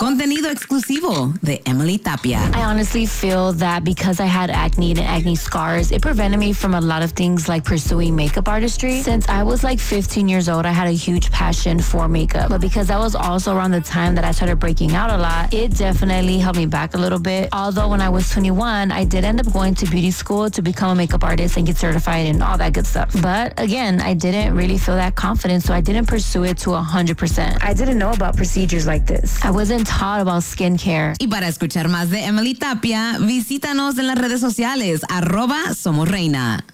Contenido exclusivo de Emily Tapia. I honestly feel that because I had acne and acne scars, it prevented me from a lot of things like pursuing makeup artistry. Since I was like 15 years old, I had a huge passion for makeup. But because that was also around the time that I started breaking out a lot, it definitely held me back a little bit. Although when I was 21, I did end up going to beauty school to become a makeup artist and get certified and all that good stuff. But again, I didn't really feel that confident, so I didn't pursue it to 100%. I didn't know about procedures like this. I wasn't taught about skincare. Y para escuchar más de Emily Tapia, visítanos en las redes sociales, @SomosReina.